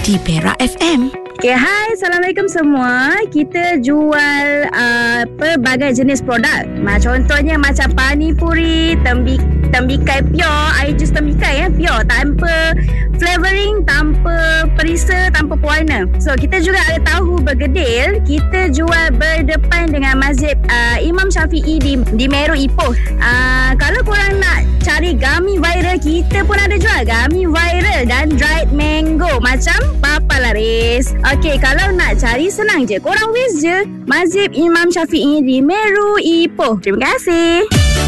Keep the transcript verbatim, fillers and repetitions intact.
di Perak F M. Okay, hai, Assalamualaikum semua. Kita jual uh, pelbagai jenis produk. Macam contohnya macam panipuri, tembik, tembikai pure, air jus tembikai ya, pure, tanpa flavoring, tanpa perisa, tanpa pewarna. So, kita juga ada tahu bergedil. Kita jual berdepan dengan Masjid uh, Imam Syafi'i di, di Meru Ipoh. Uh, kalau korang nak cari gummy viral, kita pun ada jual gummy viral dan dried mango macam Papa Laris. Okey, kalau nak cari senang je, korang whiz je Masjid Imam Syafi'i di Meru Ipoh. Terima kasih.